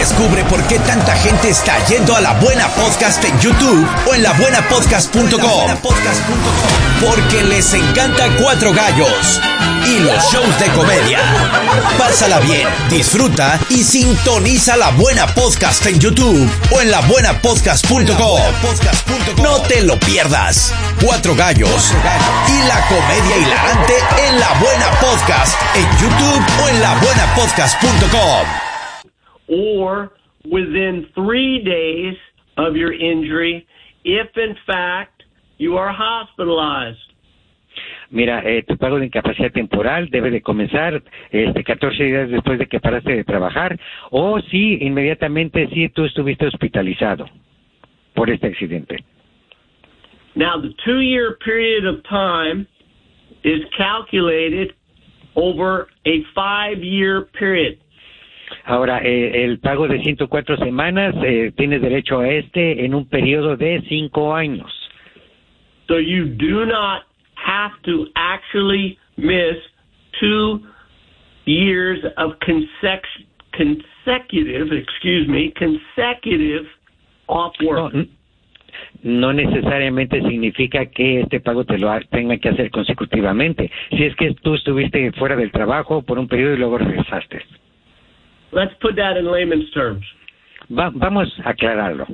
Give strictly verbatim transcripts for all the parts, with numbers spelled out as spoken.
Descubre por qué tanta gente está yendo a La Buena Podcast en YouTube o en la buena podcast punto com. Porque les encanta Cuatro Gallos y los shows de comedia. Pásala bien, disfruta y sintoniza La Buena Podcast en YouTube o en la buena podcast punto com. No te lo pierdas. Cuatro Gallos y la comedia hilarante en La Buena Podcast en YouTube o en la buena podcast punto com. Or within three days of your injury, if in fact you are hospitalized. Mira, eh, tu pago de incapacidad temporal debe de comenzar este catorce días después de que paraste de trabajar, o si inmediatamente si tú estuviste hospitalizado por este accidente. Now, the two-year period of time is calculated over a five-year period. Ahora, eh, el pago de ciento cuatro semanas, eh, tienes derecho a este en un periodo de cinco años. So you do not have to actually miss two years of consec- consecutive, excuse me, consecutive off work. No, no necesariamente significa que este pago te lo ha- tenga que hacer consecutivamente. Si es que tú estuviste fuera del trabajo por un periodo y luego regresaste. Let's put that in layman's terms. Va- vamos a aclararlo.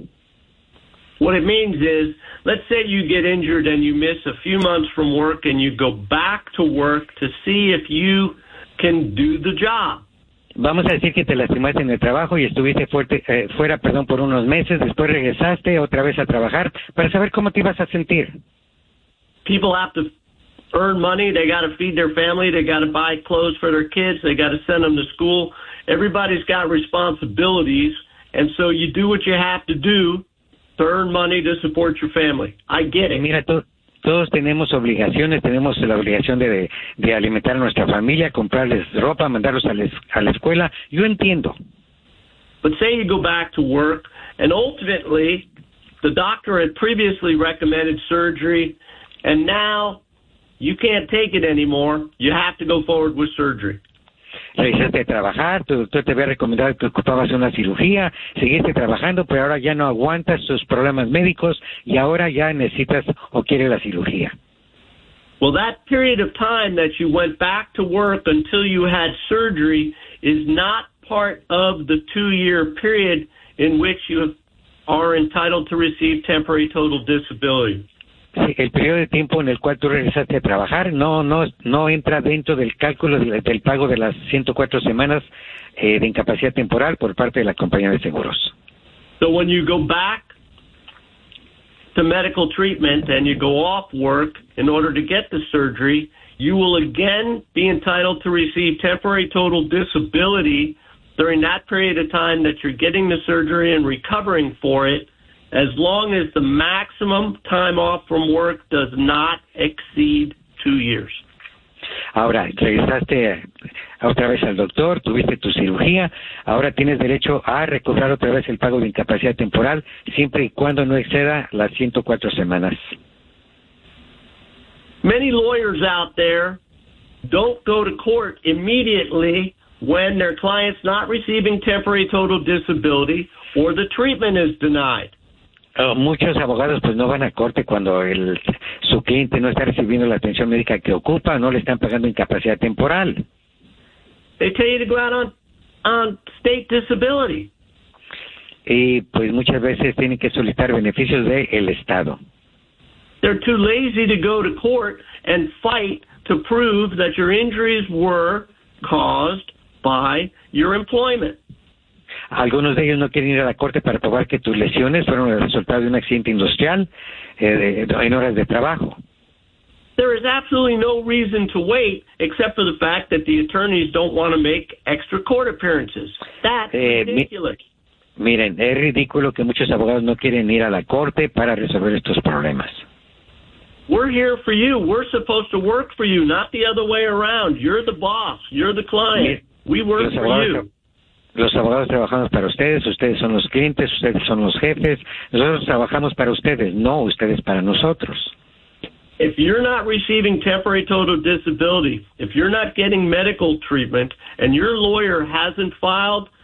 What it means is, let's say you get injured and you miss a few months from work and you go back to work to see if you can do the job. Vamos a decir que te lastimaste en el trabajo y estuviste fuerte, eh, fuera perdón, por unos meses, después regresaste otra vez a trabajar para saber cómo te ibas a sentir. People have to earn money, they got to feed their family, they got to buy clothes for their kids, they got to send them to school. Everybody's got responsibilities, and so you do what you have to do to earn money to support your family. I get it. Mira, to- todos tenemos obligaciones, tenemos la obligación de, de, de alimentar a nuestra familia, comprarles ropa, mandarlos a, les, a la escuela. Yo entiendo. But say you go back to work, and ultimately, the doctor had previously recommended surgery, and now you can't take it anymore. You have to go forward with surgery. Regresaste a trabajar, tu doctor te había recomendado que ocupabas una cirugía, seguiste trabajando, pero ahora ya no aguantas tus problemas médicos y ahora ya necesitas o quieres la cirugía. Well, that period of time that you went back to work until you had surgery is not part of the two-year period in which you are entitled to receive temporary total disability. Sí, el periodo de tiempo en el cual tú regresaste a trabajar no no no entra dentro del cálculo del, del pago de las ciento cuatro semanas eh, de incapacidad temporal por parte de la compañía de seguros. So when you go back to medical treatment and you go off work in order to get the surgery, you will again be entitled to receive temporary total disability during that period of time that you're getting the surgery and recovering for it, as long as the maximum time off from work does not exceed two years. Ahora, regresaste otra vez al doctor, tuviste tu cirugía, ahora tienes derecho a recobrar otra vez el pago de incapacidad temporal, siempre y cuando no exceda las ciento cuatro semanas. Many lawyers out there don't go to court immediately when their client's not receiving temporary total disability or the treatment is denied. Uh, muchos abogados pues no van a corte cuando el, su cliente no está recibiendo la atención médica que ocupa, no le están pagando incapacidad temporal. They tell you to go out on, on state disability. Y pues muchas veces tienen que solicitar beneficios del Estado. They're too lazy to go to court and fight to prove that your injuries were caused by your employment. Algunos de ellos no quieren ir a la corte para probar que tus lesiones fueron el resultado de un accidente industrial eh, de, en horas de trabajo. There is absolutely no reason to wait except for the fact that the attorneys don't want to make extra court appearances. That's eh, ridiculous. Mi, miren, es ridículo que muchos abogados no quieren ir a la corte para resolver estos problemas. We're here for you. We're supposed to work for you, not the other way around. You're the boss. You're the client. We work for you. Los abogados trabajamos para ustedes, ustedes son los clientes, ustedes son los jefes, nosotros trabajamos para ustedes, no ustedes para nosotros. If you're not receiving temporary total disability, if you're not getting medical treatment, and your lawyer hasn't filed